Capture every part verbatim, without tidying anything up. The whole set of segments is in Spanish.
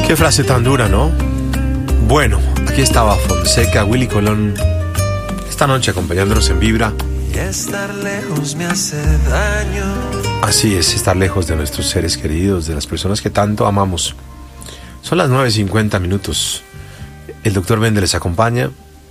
Qué frase tan dura, ¿no? Bueno, aquí estaba Fonseca, Willy Colón, esta noche acompañándonos en Vibra. Y estar lejos me hace daño. Así es, estar lejos de nuestros seres queridos, de las personas que tanto amamos. Son las nueve cincuenta minutos. El doctor Méndez les acompaña.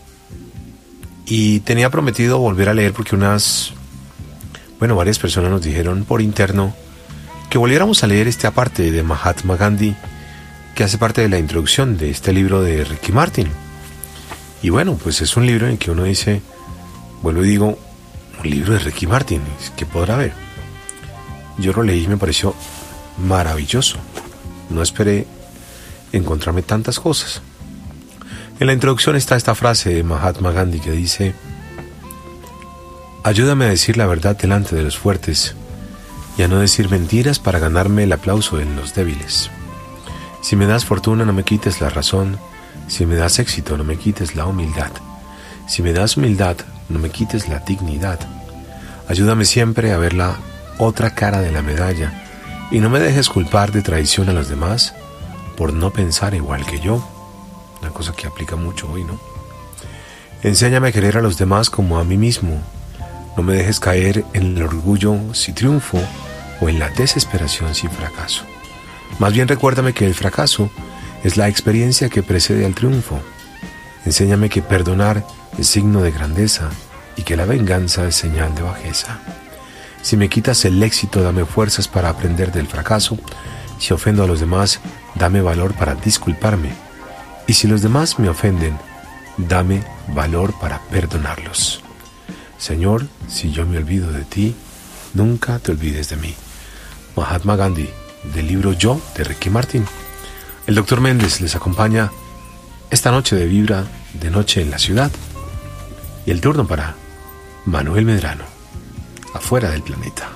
Y tenía prometido volver a leer porque unas... Bueno, varias personas nos dijeron por interno que volviéramos a leer este aparte de Mahatma Gandhi, que hace parte de la introducción de este libro de Ricky Martin. Y bueno, pues es un libro en que uno dice, vuelvo y digo, un libro de Ricky Martin, ¿qué podrá haber? Yo lo leí y me pareció maravilloso. No esperé encontrarme tantas cosas. En la introducción está esta frase de Mahatma Gandhi que dice: ayúdame a decir la verdad delante de los fuertes y a no decir mentiras para ganarme el aplauso de los débiles. Si me das fortuna, no me quites la razón. Si me das éxito, no me quites la humildad. Si me das humildad, no me quites la dignidad. Ayúdame siempre a ver la otra cara de la medalla y no me dejes culpar de traición a los demás por no pensar igual que yo. Una cosa que aplica mucho hoy, ¿no? Enséñame a querer a los demás como a mí mismo. No me dejes caer en el orgullo si triunfo o en la desesperación si fracaso. Más bien recuérdame que el fracaso es la experiencia que precede al triunfo. Enséñame que perdonar es signo de grandeza y que la venganza es señal de bajeza. Si me quitas el éxito, dame fuerzas para aprender del fracaso. Si ofendo a los demás, dame valor para disculparme. Y si los demás me ofenden, dame valor para perdonarlos. Señor, si yo me olvido de ti, nunca te olvides de mí. Mahatma Gandhi, del libro Yo, de Ricky Martin. El doctor Méndez les acompaña esta noche de Vibra, de Noche en la Ciudad. Y el turno para Manuel Medrano, Afuera del Planeta.